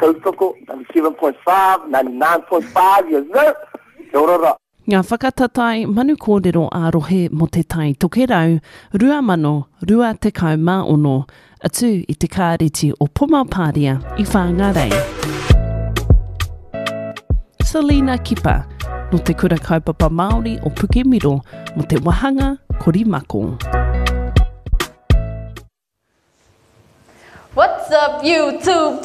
tautoko, 97.5, 99.5 years old. Kia ora. Ngā whakatatai manu kōrero ārohe mo te tai tokerau, rua mano, rua tekau mā ono, atu i te kāreti o Pumapāria i Whāngarei. Selina Kipa, no te kura kaupapa Māori o Pukemiro, mo te wahanga Korimako. What's up, YouTube,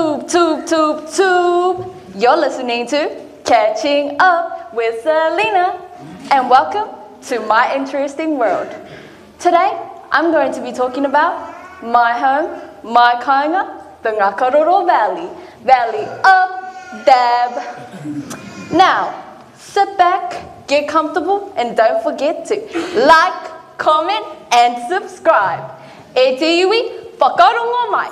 tube? You're listening to Catching Up with Selina, and welcome to my interesting world. Today, I'm going to be talking about my home, my kāinga, the Ngākaroro Valley. Valley up, dab. Now, sit back, get comfortable, and don't forget to like, comment, and subscribe. E te iwi, whakarongo mai.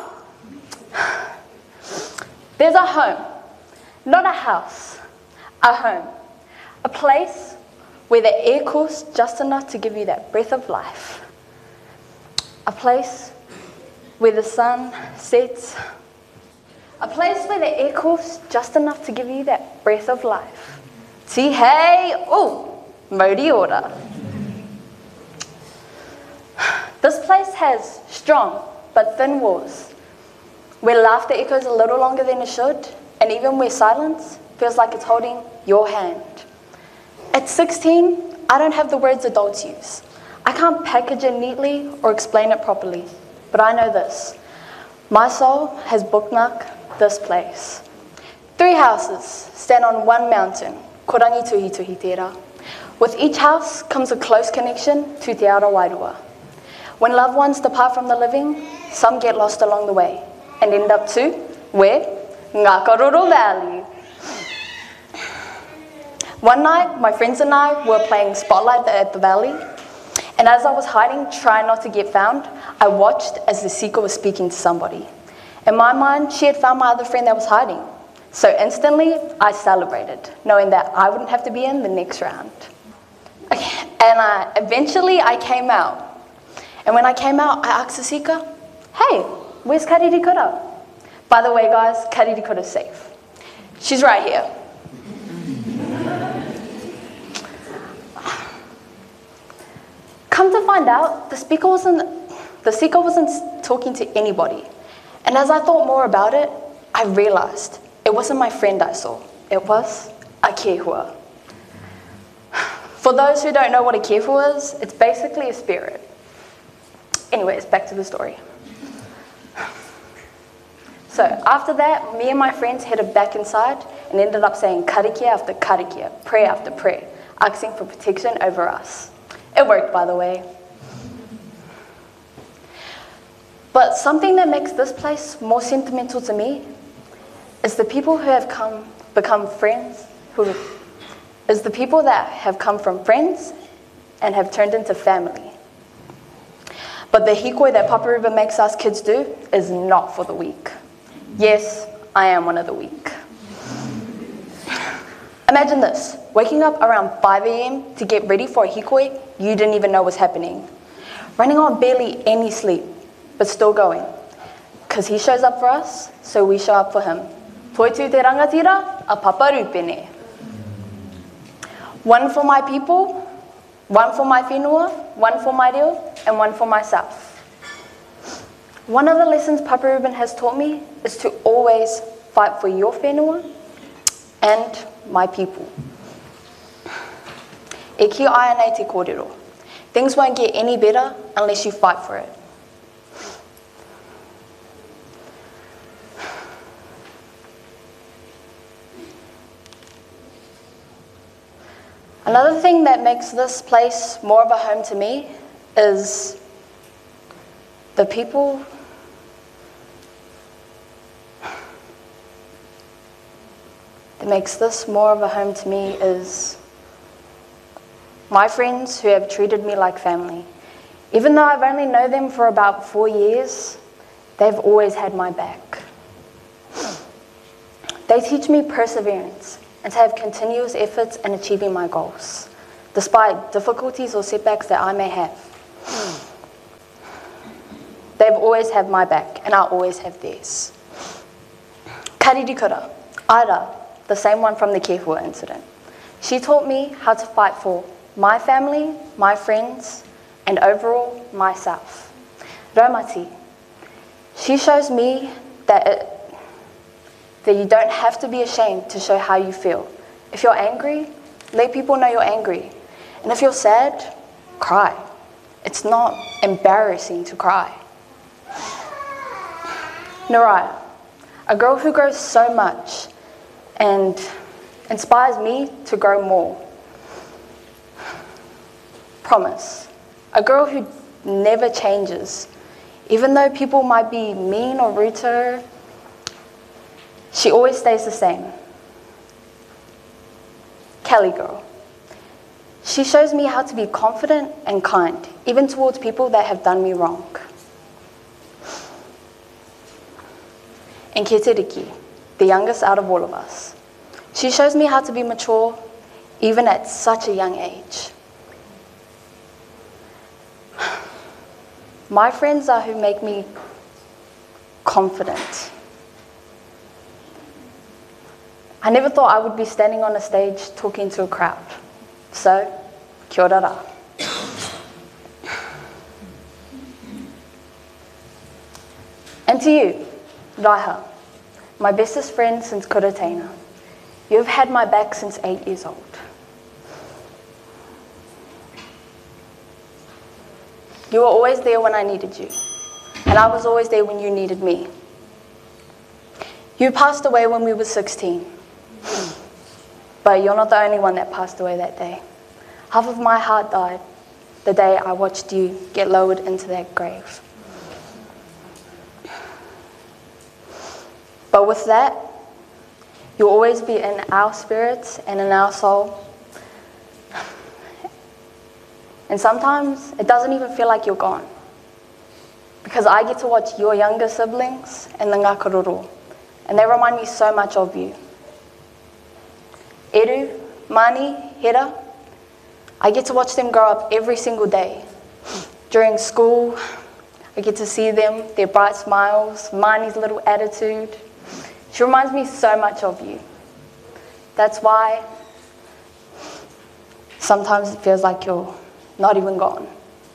There's a home, not a house. A home, a place where the air cools just enough to give you that breath of life. A place where the sun sets. A place where the air cools just enough to give you that breath of life. Ti hei, mauri ora. This place has strong but thin walls, where laughter echoes a little longer than it should, and even where silence feels like it's holding your hand. At 16, I don't have the words adults use. I can't package it neatly or explain it properly, but I know this. My soul has bookmarked this place. 3 houses stand on one mountain, Korangi Tuhituhi Tera. With each house comes a close connection to Te Ara Wairua. When loved ones depart from the living, some get lost along the way and end up to where? Ngākaroro Valley. One night, my friends and I were playing Spotlight at the Valley, and as I was hiding, trying not to get found, I watched as the seeker was speaking to somebody. In my mind, she had found my other friend that was hiding. So instantly, I celebrated, knowing that I wouldn't have to be in the next round. Okay, and eventually, I came out. And when I came out, I asked the seeker, hey, where's Karirikura? By the way, guys, Karirikura's safe. She's right here. Come to find out, the seeker wasn't talking to anybody. And as I thought more about it, I realized it wasn't my friend I saw. It was a kehua. For those who don't know what a kehua is, it's basically a spirit. Anyways, back to the story. So after that, me and my friends headed back inside and ended up saying karikia after karikia, prayer after prayer, asking for protection over us. It worked, by the way. But something that makes this place more sentimental to me is the people who have become friends, is the people that have come from friends and have turned into family. But the hikoi that Papa Ruben makes us kids do is not for the weak. Yes, I am one of the weak. Imagine this, waking up around 5 a.m. to get ready for a hikoi you didn't even know was happening. Running on barely any sleep, but still going. Because he shows up for us, so we show up for him. Toitu te rangatira, a Papa Rupene. One for my people, one for my whenua, one for my reo, and one for myself. One of the lessons Papa Ruben has taught me is to always fight for your whenua and my people. E kia aia nei te kōrero. Things won't get any better unless you fight for it. Another thing that makes this place more of a home to me is the people that makes this more of a home to me is my friends who have treated me like family. Even though I've only known them for about 4 years, they've always had my back. They teach me perseverance and to have continuous efforts in achieving my goals, despite difficulties or setbacks that I may have. They've always had my back, and I always have theirs. Karirikura, Aira, the same one from the Kefua incident. She taught me how to fight for my family, my friends, and overall, myself. Raumati, she shows me that you don't have to be ashamed to show how you feel. If you're angry, let people know you're angry. And if you're sad, cry. It's not embarrassing to cry. Naraya, a girl who grows so much and inspires me to grow more. Promise, a girl who never changes. Even though people might be mean or rude to her, she always stays the same. Kelly girl. She shows me how to be confident and kind, even towards people that have done me wrong. And Keteriki, the youngest out of all of us. She shows me how to be mature, even at such a young age. My friends are who make me confident. I never thought I would be standing on a stage talking to a crowd. So, kia ora ra. And to you, Raiha, my bestest friend since Kurateina. You have had my back since 8 years old. You were always there when I needed you, and I was always there when you needed me. You passed away when we were 16, but you're not the only one that passed away that day. Half of my heart died the day I watched you get lowered into that grave. But with that, you'll always be in our spirits and in our soul. And sometimes it doesn't even feel like you're gone, because I get to watch your younger siblings and the Ngākororo, and they remind me so much of you. Eru, Mani, Hera, I get to watch them grow up every single day. During school, I get to see them, their bright smiles, Mani's little attitude. She reminds me so much of you. That's why sometimes it feels like you're not even gone.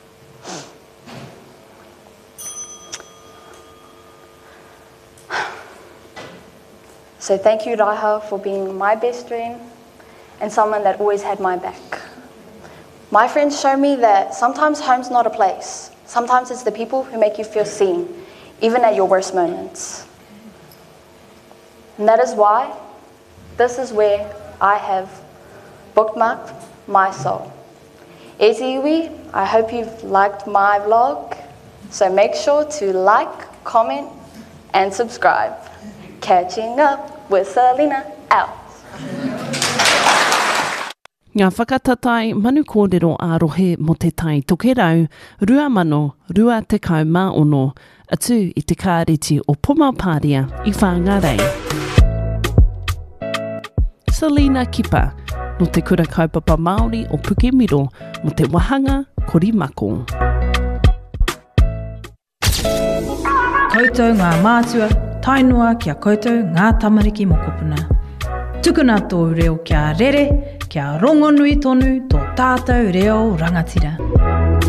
So thank you, Raiha, for being my best friend and someone that always had my back. My friends show me that sometimes home's not a place. Sometimes it's the people who make you feel seen, even at your worst moments. And that is why this is where I have bookmarked my soul. E te iwi, I hope you've liked my vlog, so make sure to like, comment, and subscribe. Catching up with Selena out. Ngā whakatatai manu kōrero ārohe mo te tai tokerau, 2026 atu i te kāreti o Pumapāria i Whāngarei. Selena Kipa, no te kura kaupapa Māori o Pukemiro, mo te wahanga Korimako. Koutou ngā mātua, tainua kia koutou ngā tamariki mokopuna. Tukuna tō reo kia rere, kia rongonui tonu tō tātou reo rangatira.